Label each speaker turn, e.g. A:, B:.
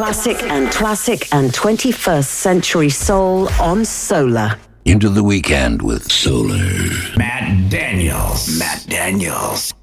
A: classic and 21st century soul on Solar.
B: Into the weekend with Solar.
C: Matt Daniels.